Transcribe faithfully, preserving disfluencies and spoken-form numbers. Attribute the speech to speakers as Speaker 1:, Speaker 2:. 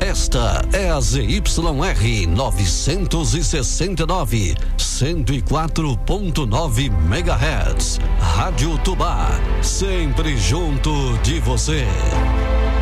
Speaker 1: Esta é a Z Y R novecentos e sessenta e nove, cento e quatro ponto nove megahertz. Rádio Tubá, sempre junto de você.